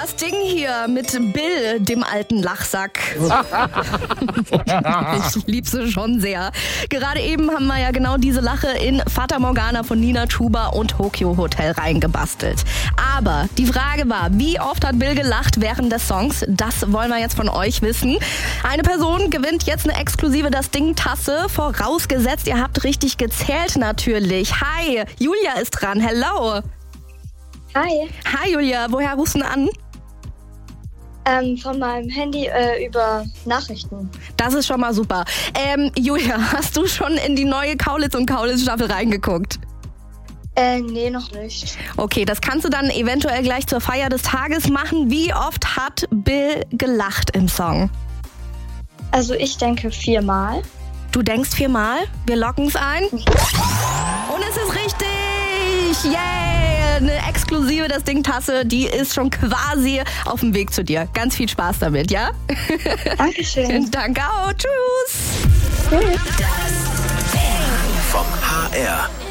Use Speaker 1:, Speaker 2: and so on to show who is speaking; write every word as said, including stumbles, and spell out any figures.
Speaker 1: Das Ding hier mit Bill, dem alten Lachsack. Ich lieb sie schon sehr. Gerade eben haben wir ja genau diese Lache in Fata Morgana von Nina Chuba und Tokyo Hotel reingebastelt. Aber die Frage war, wie oft hat Bill gelacht während des Songs? Das wollen wir jetzt von euch wissen. Eine Person gewinnt jetzt eine exklusive Das Ding-Tasse, vorausgesetzt, ihr habt richtig gezählt natürlich. Hi, Julia ist dran. Hello.
Speaker 2: Hi.
Speaker 1: Hi Julia, woher rufst du denn an?
Speaker 2: Ähm, von meinem Handy äh, über Nachrichten.
Speaker 1: Das ist schon mal super. Ähm, Julia, hast du schon in die neue Kaulitz und Kaulitz Staffel reingeguckt?
Speaker 2: Äh, nee, noch nicht.
Speaker 1: Okay, das kannst du dann eventuell gleich zur Feier des Tages machen. Wie oft hat Bill gelacht im Song?
Speaker 2: Also ich denke viermal.
Speaker 1: Du denkst viermal? Wir locken's ein. Und es ist richtig! Yay! Eine exklusive Das Ding-Tasse, die ist schon quasi auf dem Weg zu dir. Ganz viel Spaß damit, ja?
Speaker 2: Dankeschön.
Speaker 1: Danke auch. Tschüss!
Speaker 2: Tschüss.
Speaker 3: Vom H R.